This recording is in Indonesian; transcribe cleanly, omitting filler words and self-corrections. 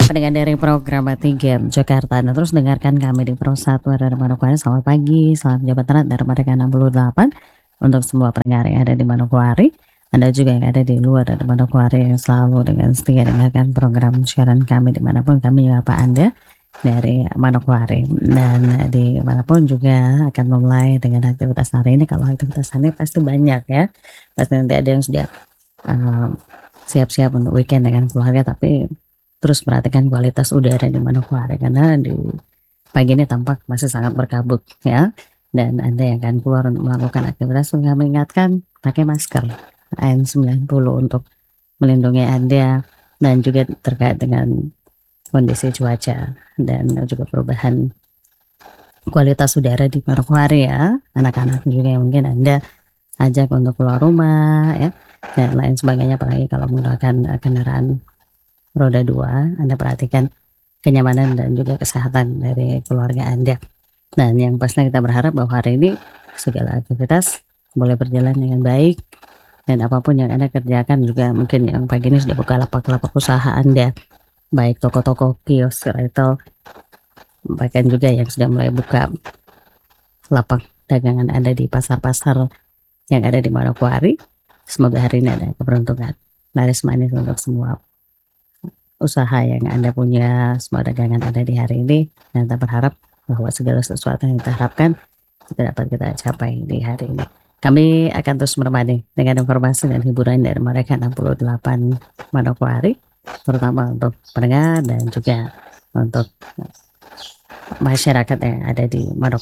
pendengar dari program Game Jakarta. Nah, terus dengarkan kami di Pro 1 dari Manokwari. Selamat pagi, salam sejahtera dari mereka 68 untuk semua pendengar yang ada di Manokwari. Anda juga yang ada di luar dari Manokwari yang selalu dengan setia dengarkan program siaran kami dimanapun kami menyapa Anda dari Manokwari. Dan dimanapun juga akan memulai dengan aktivitas hari ini. Kalau aktivitas hari ini pasti banyak ya. Pasti nanti ada yang sudah siap-siap untuk weekend dengan keluarga, tapi terus perhatikan kualitas udara di Manokwari karena di pagi ini tampak masih sangat berkabut ya. Dan Anda yang akan keluar untuk melakukan aktivitas, kami ingatkan pakai masker N90 untuk melindungi Anda, dan juga terkait dengan kondisi cuaca dan juga perubahan kualitas udara di Manokwari ya. Anak-anak juga yang mungkin Anda ajak untuk keluar rumah ya dan lain sebagainya, apalagi kalau menggunakan kendaraan roda 2, Anda perhatikan kenyamanan dan juga kesehatan dari keluarga Anda. Dan yang pastinya kita berharap bahwa hari ini segala aktivitas boleh berjalan dengan baik, dan apapun yang Anda kerjakan juga mungkin yang pagi ini sudah buka lapak-lapak usaha Anda, baik toko-toko, kios, retail, bahkan juga yang sudah mulai buka lapak dagangan Anda di pasar-pasar yang ada di Manokwari. Semoga hari ini ada keberuntungan laris manis untuk semua usaha yang Anda punya, semua dagangan Anda di hari ini, dan kita berharap bahwa segala sesuatu yang kita harapkan kita dapat kita capai di hari ini. Kami akan terus menemani dengan informasi dan hiburan dari mereka 68 Manokwari, terutama untuk pendengar dan juga untuk masyarakat yang ada di Manokwari.